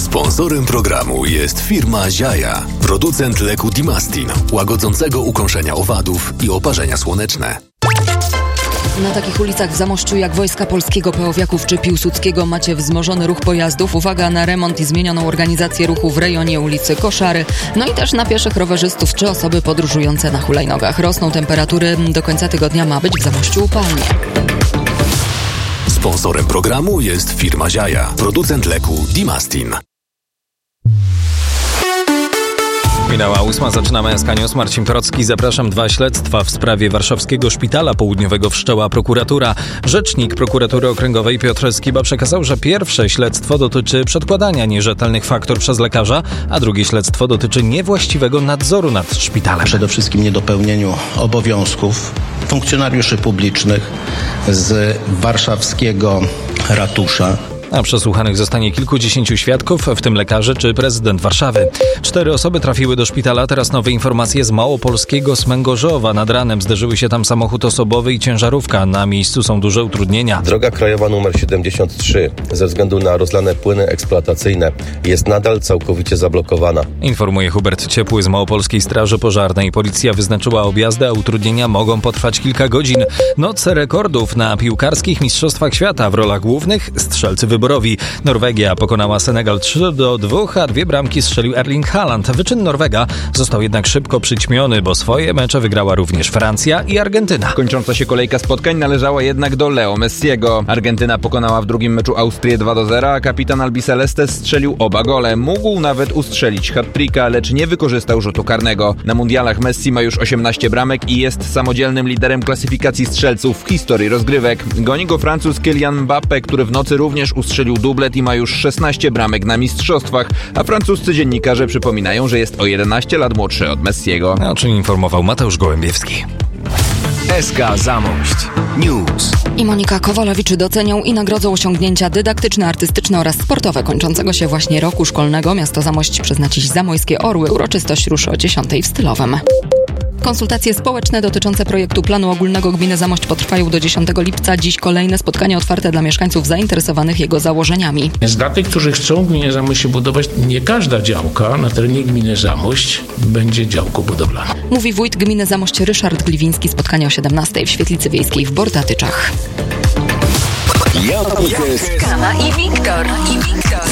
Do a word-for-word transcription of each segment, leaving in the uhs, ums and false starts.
Sponsorem programu jest firma Ziaja, producent leku Dimastin, łagodzącego ukąszenia owadów i oparzenia słoneczne. Na takich ulicach w Zamościu jak Wojska Polskiego, Paławiaków czy Piłsudskiego macie wzmożony ruch pojazdów. Uwaga na remont i zmienioną organizację ruchu w rejonie ulicy Koszary. No i też na pieszych, rowerzystów czy osoby podróżujące na hulajnogach. Rosną temperatury. Do końca tygodnia ma być w Zamościu upalnie. Sponsorem programu jest firma Ziaja, producent leku Dimastin. Minęła ósma, zaczynamy S K News. Marcin Porocki, zapraszam. Dwa śledztwa w sprawie warszawskiego szpitala południowego wszczęła prokuratura. Rzecznik prokuratury okręgowej Piotr Skiba przekazał, że pierwsze śledztwo dotyczy przedkładania nierzetelnych faktur przez lekarza, a drugie śledztwo dotyczy niewłaściwego nadzoru nad szpitalem. Przede wszystkim niedopełnieniu obowiązków funkcjonariuszy publicznych z warszawskiego ratusza. A przesłuchanych zostanie kilkudziesięciu świadków, w tym lekarze czy prezydent Warszawy. Cztery osoby trafiły do szpitala. Teraz nowe informacje z małopolskiego Smęgorzowa. Nad ranem zderzyły się tam samochód osobowy i ciężarówka. Na miejscu są duże utrudnienia. Droga krajowa numer siedemdziesiąt trzy ze względu na rozlane płyny eksploatacyjne jest nadal całkowicie zablokowana. Informuje Hubert Ciepły z Małopolskiej Straży Pożarnej. Policja wyznaczyła objazdy, a utrudnienia mogą potrwać kilka godzin. Noc rekordów na piłkarskich mistrzostwach świata. W rolach głównych strzelcy wyborowi. Norwegia pokonała Senegal trzy do dwóch, a dwie bramki strzelił Erling Haaland. Wyczyn Norwega został jednak szybko przyćmiony, bo swoje mecze wygrała również Francja i Argentyna. Kończąca się kolejka spotkań należała jednak do Leo Messiego. Argentyna pokonała w drugim meczu Austrię dwa do zera, a kapitan Albiceleste strzelił oba gole. Mógł nawet ustrzelić hat-tricka, lecz nie wykorzystał rzutu karnego. Na mundialach Messi ma już osiemnaście bramek i jest samodzielnym liderem klasyfikacji strzelców w historii rozgrywek. Goni go Francuz Kylian Mbappé, który w nocy również ustrzelił dublet i ma już szesnaście bramek na mistrzostwach, a francuscy dziennikarze przypominają, że jest o jedenaście lat młodszy od Messiego. O czym informował Mateusz Gołębiewski. S K Zamość News. I Monika Kowalewicz docenią i nagrodzą osiągnięcia dydaktyczne, artystyczne oraz sportowe kończącego się właśnie roku szkolnego. Miasto Zamość przyzna dziś Zamojskie Orły. Uroczystość ruszy o dziesiątej w Stylowym. Konsultacje społeczne dotyczące projektu planu ogólnego gminy Zamość potrwają do dziesiątego lipca. Dziś kolejne spotkanie otwarte dla mieszkańców zainteresowanych jego założeniami. Więc dla tych, którzy chcą w gminie Zamość się budować, nie każda działka na terenie gminy Zamość będzie działką budowlaną. Mówi wójt gminy Zamość Ryszard Gliwiński. Spotkanie o siedemnastej w Świetlicy Wiejskiej w Bordatyczach. Kama i Wiktor. I Wiktor.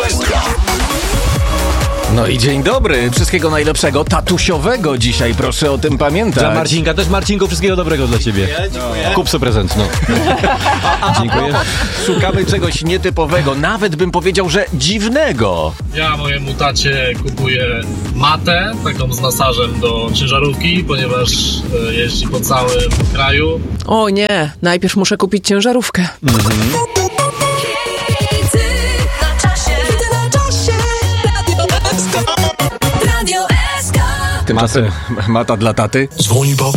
No i dzień dobry, wszystkiego najlepszego, tatusiowego dzisiaj, proszę o tym pamiętać. Dla Marcinka też, Marcinku, wszystkiego dobrego dla ciebie. Ja, dziękuję. Kup sobie prezent, no. Dziękuję. Szukamy czegoś nietypowego, nawet bym powiedział, że dziwnego. Ja mojemu tacie kupuję matę, taką z masażem do ciężarówki, ponieważ jeździ po całym kraju. O nie, najpierw muszę kupić ciężarówkę. Mhm. Tymczasem mata dla taty. Dzwoni baba,